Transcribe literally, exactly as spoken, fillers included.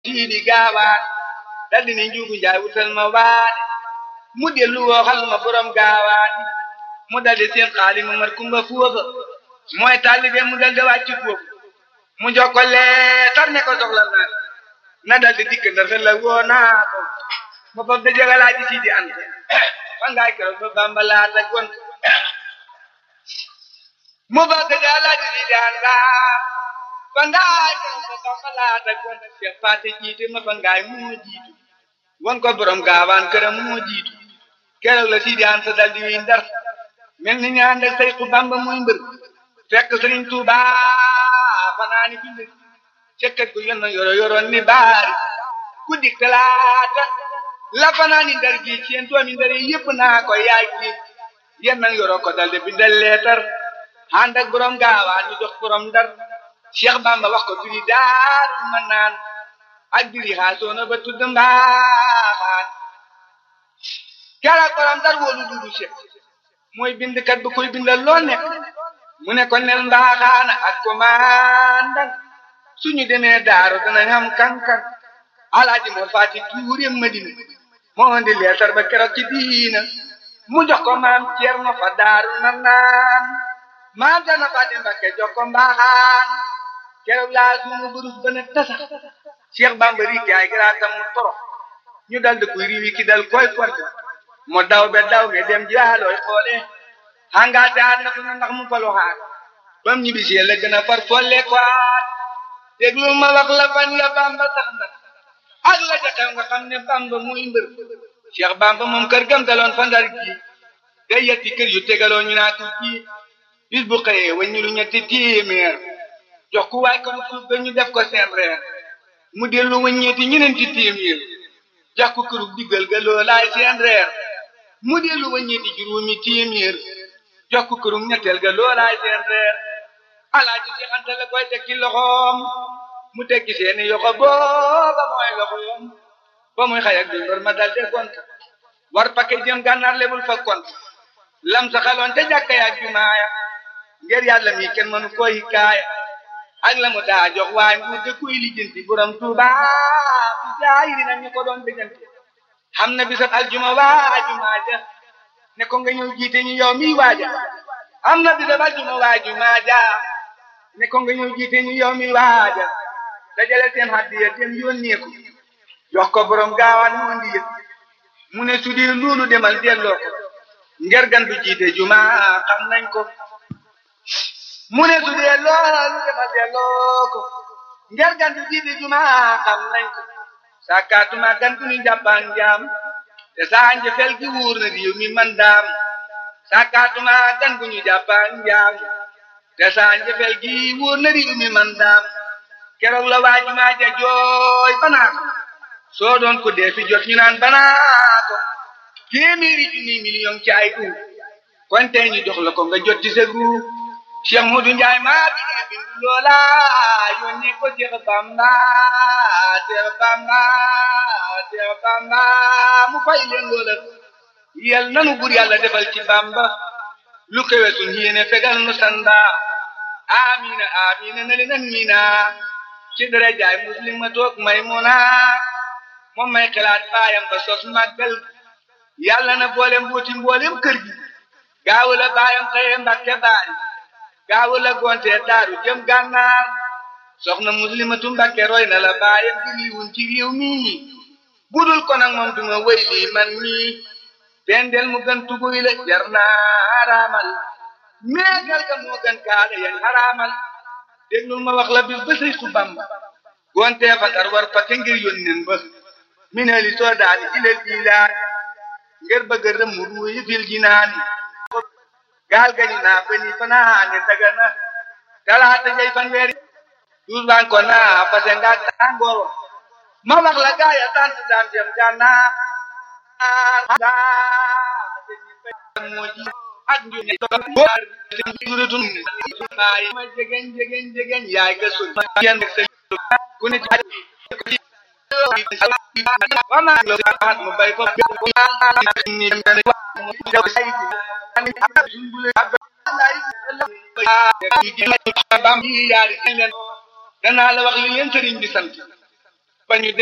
siidi gaawaan daldi ne njuugu njaay wutal ma waane mu dellu waxal ma borom gaawaan mu daldi seen xaali ma mar kumba foofa mooy taalibe mu daldi wàcc foofu mu jokko leetar ne ko soxla naa na daldi dikk ndar fe la woo naa ko ma fab da jagalaaji siidi ante fa ngaay keroog ba Bamba laata gont mu fab da jagalaaji siidi ante fa ngaay keroog ba Bamba laata gont Seex Faate jiite ma fa ngaay moo jiitu won ko borom gaawaan këram moo jiitu keroog la siidi ante daldi wi ndar mel ni ñaan ak Seexu Bamba muy mbër fekk Sëriñ Tuubaa fanaani fi mbër cekkat gu yon yoro yoroon ni baari ku dik talaata la fanaani ndar gi ci yéen doomi ndar yépp naa ko yaay gi yéen nag yoroo ko daldi bindal leetar ànd ak borom gaawaan ñu jox borom ndar Cheikh Bamba wax ko biri Daaru Manaan ak biri xaasoona ba tudd mbaaxaan keroog borom ndar wóolu dudu Cheikh mooy bindkat bu koy bindal loo nekk mu ne ko nel mbaaxaana ak commandant suñu demee daaru danañ xam kankan alaaji moo faati tuure Madina moo indi leetar ba keroog ci diina mu jox ko maam Ceerno fa daaru na naan maam Ceerno faati Mbakke jox ko mbaaxaan keroog laa suñu burus ba ne tasa Cheikh Bamba rikki ay garaatam mu torox ñu dal di kuy riwi ki dal koy forte mo daw be daw me dem jaalooy xoole hangaate aat na ko na ndax mu falu xaat bam ñibbisee la gën a far folle kwaat déglu ma wax la fan ya Bamba sax ndax ak la jaxew nga xam ne Bamba muy mbër Cheikh Bamba moom kër gam daloon fa Ndar gi day yetti kër yu tegaloo ñu naa ko ji bis bu xëyee waññu lu ñetti téeméer jox ku waay kon suuf ga ñu def ko seen reer mu dellu waññeeti ñeneenti téeméer jox ko këru diggal ga loolaay seen reer mu dellu waññeeti juróomi téeméer jox ko këru ñetteel ga loolaay seen reer alaaji si xante la koy teg ci loxoom mu tekki seeni yoxo booba mooy loxoom ba muy xayak di ndor ma dal de gont war pake jëm gànnaar lebul fa kont lam sa xaloon te jàkka yaak jumaaya ngir yàlla mi kenn mënu koy kaaya ak la mu daa jox waaye nguur de kuy lijjanti borom Tuuba fi jaayiri nag ñu ko doon bëgganti xam na bisab aljuma waa jumaa ja ne ko nga ñëw jiite ñu yow mi waaja am na bisab aljuma waa jumaa ja ne ko nga ñëw jiite ñu yow mi waaja dajale seen hadiya tem yónnee ko jox ko borom gaawaan mu indi yëpp mu ne su dee loolu demal delloo ko ngir gan du jiite jumaa xam nañ ko mu ne su dee loolu demal delloo ko ngir gan du jiite jumaa xam nañ ko sakaatuma gan du ñu jàppaan jaam te saa njëfel gi wuur na réew mi man daam sakaatuma gan gu ñu jàppaan jaam te saa njëfel gi wuur na réew mi man daam keroog la waa jumaa ja jooy banaa ko soo doon ko dee fi jot ñu naan banaa ko téeméeri junni million ci ay u kon tey ñu jox la ko nga jot ci sa gu Cheikh Modou Ndiaye maa bi ne bindu loola yónnee ko Cheikh Bamba Cheikh Bamba Cheikh Bamba mu fay leen loola yal nanu bur yàlla defal ci Bamba lu kawe suñ yéene fegal nu sanda amina amina na leen amina ci darajaay muslim ma toog Maymuna moom may xalaat baayam ba sos màggal yàlla na boole mbooti mboolem kër gi gaawu la baayam xëye Mbàkke baari gaawu la gonte daaru jëm gànnaar soxna muslimatu Mbàkke roy na la baayam di liiwun ci réew mi budul ko nag moom duma wéy lii man mii pendel mu gën tuguy la jar naa araamal meegal ga moo gën kaala yan araamal déglul ma wax la bis ba Seexu Bamba gonte fa Ndar war pake ngir yónneen ba mineli soo daani ilal jilaani ngir bëgg rëm mu ruuyi fil jinaani gaal gañu naa ba ni fanaane Dagana talaata jay fanweeri duus baan ko naa fase nga tàngoor ma wax la gaaya tant daam jëm gànnaar moo ji ak njune juratun ay ma jegen jegen jegen yaay ga so yan ku ne wama lo hat mo bay ko ni jaw say bam yi yaari leen danaa la wax li leen sëriñ bi sant bañu